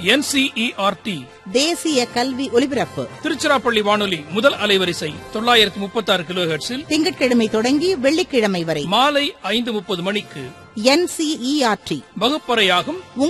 NCERT தேசிய கல்வி ஒலிபரப்பு திருச்சிராப்பள்ளி வானொலி முதல் அலைவரிசை 936 கிலோஹெர்ட்ஸில் திங்கட்கிழமை தொடங்கி வெள்ளிக்கிழமை வரை மாலை 5:30 மணிக்கு NCERT வகுப்பறையாகும்.